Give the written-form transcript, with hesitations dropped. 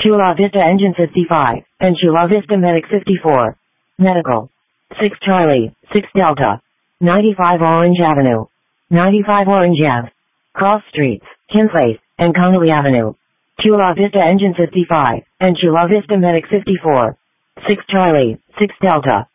Chula Vista Engine 55, and Chula Vista Medic 54. Medical. 6 Charlie, 6 Delta. 95 Orange Avenue. 95 Orange Ave. Cross Streets, Kinplace, and Connolly Avenue. Chula Vista Engine 55, and Chula Vista Medic 54. 6 Charlie, 6 Delta.